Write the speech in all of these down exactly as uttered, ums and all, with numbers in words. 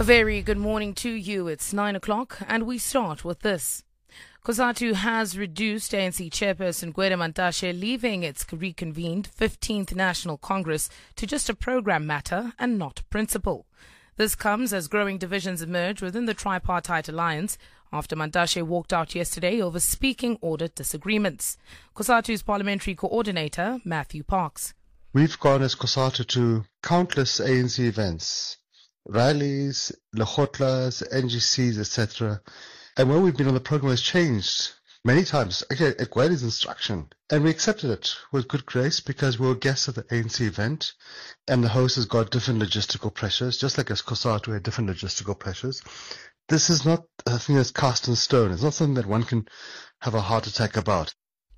A very good morning to you. It's nine o'clock and we start with this. COSATU has reduced A N C chairperson Gwede Mantashe leaving its reconvened fifteenth National Congress to just a program matter and not principle. This comes as growing divisions emerge within the tripartite alliance after Mantashe walked out yesterday over speaking order disagreements. COSATU's parliamentary coordinator, Matthew Parks. We've gone as COSATU to countless A N C events, rallies, Lekgotlas, N G Cs, et cetera. And when we've been on the program has changed many times, actually at Gwede's instruction. And we accepted it with good grace because we were guests at the A N C event and the host has got different logistical pressures, just like as COSATU had different logistical pressures. This is not a thing that's cast in stone. It's not something that one can have a heart attack about.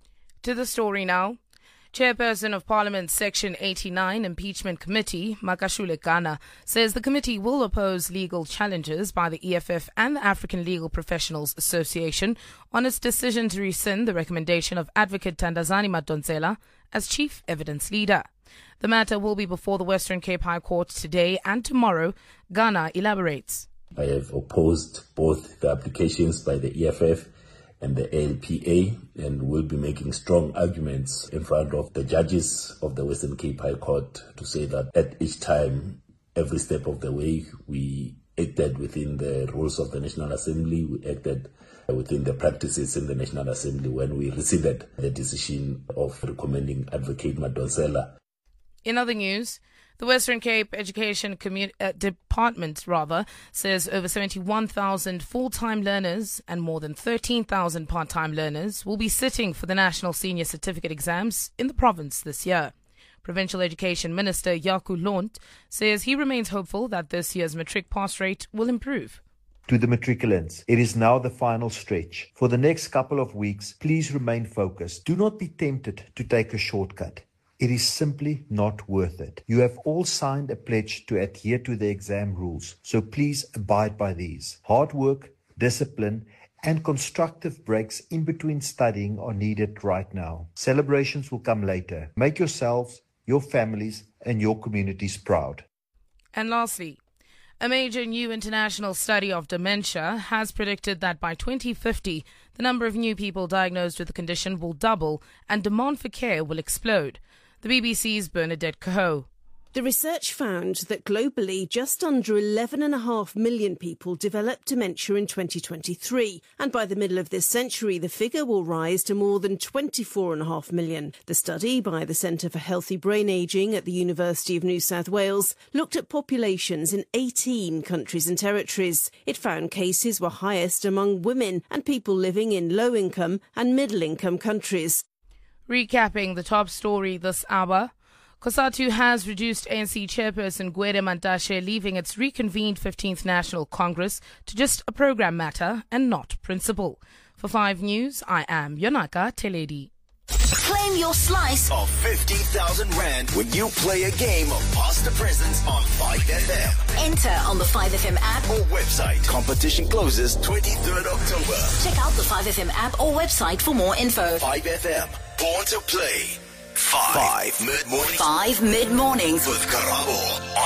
To the story now. Chairperson of Parliament's Section eighty-nine Impeachment Committee, Makashule Gana, says the committee will oppose legal challenges by the E F F and the African Legal Professionals Association on its decision to rescind the recommendation of Advocate Thandazani Madonsela as chief evidence leader. The matter will be before the Western Cape High Court today and tomorrow. Gana elaborates. I have opposed both the applications by the E F F and the A L P A, and will be making strong arguments in front of the judges of the Western Cape High Court to say that at each time, every step of the way, we acted within the rules of the National Assembly, we acted within the practices in the National Assembly when we rescinded the decision of recommending Advocate Madonsela. In other news, the Western Cape Education Commun- uh, Department rather says over seventy-one thousand full-time learners and more than thirteen thousand part-time learners will be sitting for the National Senior Certificate exams in the province this year. Provincial Education Minister Yaku Lont says he remains hopeful that this year's matric pass rate will improve. To the matriculants, it is now the final stretch. For the next couple of weeks, please remain focused. Do not be tempted to take a shortcut. It is simply not worth it. You have all signed a pledge to adhere to the exam rules, so please abide by these. Hard work, discipline, and constructive breaks in between studying are needed right now. Celebrations will come later. Make yourselves, your families, and your communities proud. And lastly, a major new international study of dementia has predicted that by twenty fifty, the number of new people diagnosed with the condition will double and demand for care will explode. The B B C's Bernadette Cahoe. The research found that globally just under eleven point five million people developed dementia in twenty twenty-three, and by the middle of this century the figure will rise to more than twenty-four point five million. The study by the Centre for Healthy Brain Ageing at the University of New South Wales looked at populations in eighteen countries and territories. It found cases were highest among women and people living in low-income and middle-income countries. Recapping the top story this hour, COSATU has reduced A N C chairperson Gwede Mantashe leaving its reconvened fifteenth National Congress to just a program matter and not principle. For five News, I am Yonaka Teledi. Claim your slice of fifty thousand rand when you play a game of Pass the Presents on five F M. Enter on the five F M app or website. Competition closes twenty-third October. Check out the five F M app or website for more info. five F M, born to play. Five, five mid-mornings. Five mid-mornings. With Karabo.